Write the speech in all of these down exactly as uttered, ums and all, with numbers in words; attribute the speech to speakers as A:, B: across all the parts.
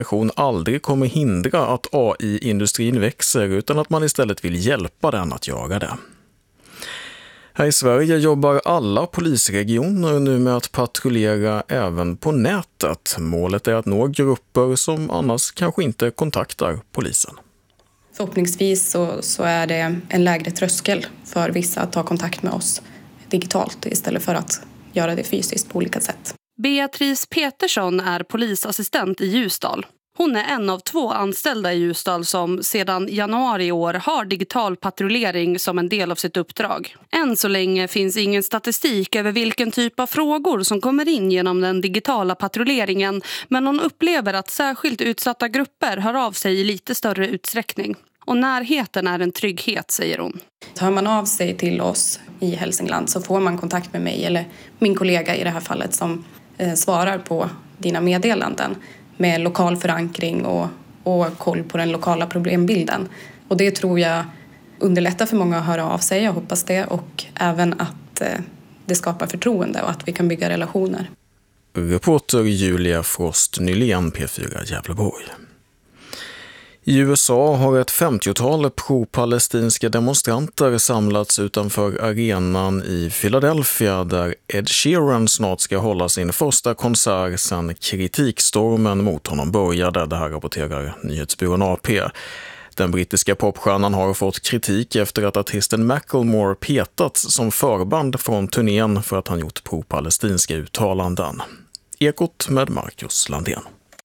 A: aldrig kommer hindra att A I-industrin växer utan att man istället vill hjälpa den att göra det. Här i Sverige jobbar alla polisregioner nu med att patrullera även på nätet. Målet är att nå grupper som annars kanske inte kontaktar polisen.
B: Förhoppningsvis så, så är det en lägre tröskel för vissa att ta kontakt med oss digitalt istället för att göra det fysiskt på olika sätt.
C: Beatrice Petersson är polisassistent i Ljusdal. Hon är en av två anställda i Ljusdal som sedan januari i år har digital patrullering som en del av sitt uppdrag. Än så länge finns ingen statistik över vilken typ av frågor som kommer in genom den digitala patrulleringen, men hon upplever att särskilt utsatta grupper hör av sig i lite större utsträckning. Och närheten är en trygghet, säger hon.
B: Hör man av sig till oss i Hälsingland så får man kontakt med mig eller min kollega i det här fallet som eh, svarar på dina meddelanden med lokal förankring och, och koll på den lokala problembilden. Och det tror jag underlättar för många att höra av sig, jag hoppas det. Och även att eh, det skapar förtroende och att vi kan bygga relationer.
A: Reporter Julia Frost Nylén, P fyra Gävleborg. I U S A har ett femtiotal pro-palestinska demonstranter samlats utanför arenan i Philadelphia där Ed Sheeran snart ska hålla sin första konsert sedan kritikstormen mot honom började. Det här rapporterar nyhetsbyrån A P. Den brittiska popstjärnan har fått kritik efter att artisten Macklemore petats som förband från turnén för att han gjort pro-palestinska uttalanden. Ekot med Marcus Landén.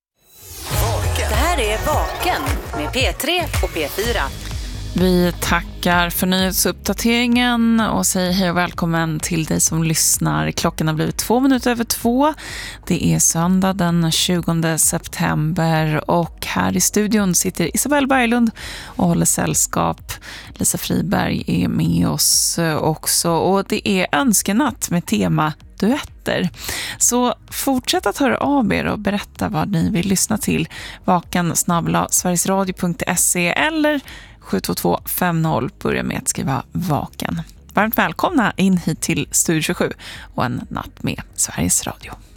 D: Det här är Vaken med P tre och P fyra.
E: Vi tackar för nyhetsuppdateringen och säger hej och välkommen till dig som lyssnar. Klockan har blivit två minuter över två. Det är söndag den tjugonde september och här i studion sitter Isabel Berglund och håller sällskap. Lisa Friberg är med oss också och det är önskenatt med tema duetter. Så fortsätt att höra av er och berätta vad ni vill lyssna till. Vaken snabel-a sverigesradio punkt se eller sju två två fem noll. Börja med att skriva vaken. Varmt välkomna in hit till Studio tjugosju och en natt med Sveriges Radio.